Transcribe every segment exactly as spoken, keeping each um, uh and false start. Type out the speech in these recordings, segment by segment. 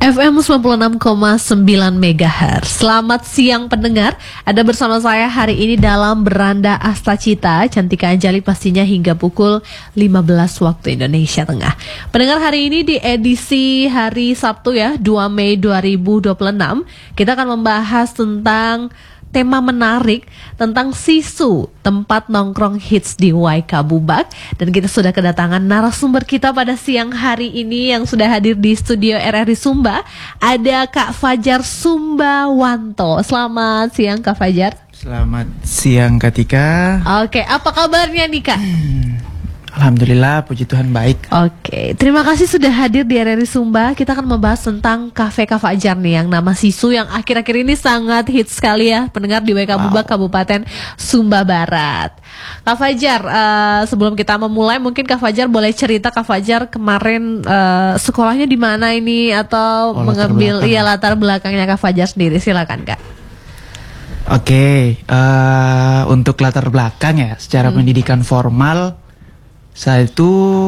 F M sembilan puluh enam koma sembilan Megahertz. Selamat siang pendengar. Ada bersama saya hari ini dalam Beranda Astacita, Cantika Anjali pastinya hingga pukul lima belas waktu Indonesia Tengah. Pendengar, hari ini di edisi hari Sabtu ya, dua Mei dua ribu dua puluh enam, kita akan membahas tentang tema menarik tentang Sisu, tempat nongkrong hits di Waikabubak. Dan kita sudah kedatangan narasumber kita pada siang hari ini yang sudah hadir di studio R R I Sumba. Ada Kak Fajar Sumbawanto. Selamat siang Kak Fajar. Selamat siang Kak Tika. Oke, apa kabarnya nih Kak? Hmm, Alhamdulillah, puji Tuhan baik. Oke, terima kasih sudah hadir di R R I Sumba. Kita akan membahas tentang Cafe Kak Fajar nih, yang nama Sisu, yang akhir-akhir ini sangat hits sekali ya pendengar di Waikabubak, wow. Kabupaten Sumba Barat. Kak Fajar, uh, sebelum kita memulai, mungkin Kak Fajar boleh cerita Kak Fajar kemarin uh, sekolahnya di mana ini, atau oh, mengambil latar iya latar belakangnya Kak Fajar sendiri. Silakan Kak. Oke, okay, uh, untuk latar belakang ya, secara hmm. pendidikan formal saya itu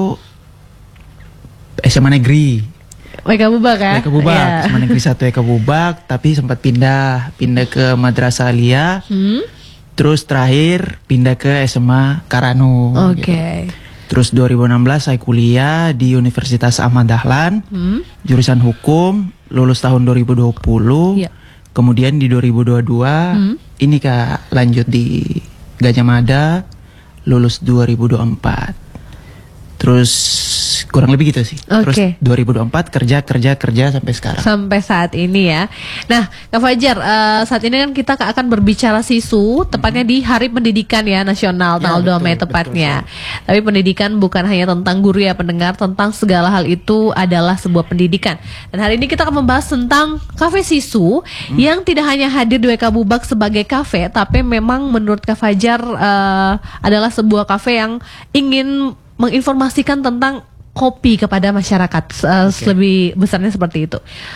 S M A Negeri Waikabubak ya? Waikabubak, yeah. S M A Negeri satu Waikabubak, tapi sempat pindah Pindah ke Madrasah Aliyah, hmm? Terus terakhir pindah ke S M A Karanu. Oke. Okay. Gitu. Terus dua ribu enam belas saya kuliah di Universitas Ahmad Dahlan, hmm? jurusan hukum, lulus tahun dua ribu dua puluh, yeah. Kemudian di dua ribu dua puluh dua, hmm? ini Kak lanjut di Gajah Mada, lulus dua ribu dua puluh empat. Terus kurang lebih gitu sih. Okay. Terus dua ribu dua puluh empat kerja kerja kerja sampai sekarang. Sampai saat ini ya. Nah, Kak Fajar, uh, saat ini kan kita akan berbicara Sisu, tepatnya hmm. di Hari Pendidikan ya Nasional, tanggal ya, dua Mei tepatnya. Betul, Tapi pendidikan bukan hanya tentang guru ya pendengar, tentang segala hal itu adalah sebuah pendidikan. Dan hari ini kita akan membahas tentang Cafe Sisu, hmm. yang tidak hanya hadir di Waikabubak sebagai kafe, tapi memang menurut Kak Fajar uh, adalah sebuah kafe yang ingin menginformasikan tentang kopi kepada masyarakat, uh, okay. lebih besarnya seperti itu.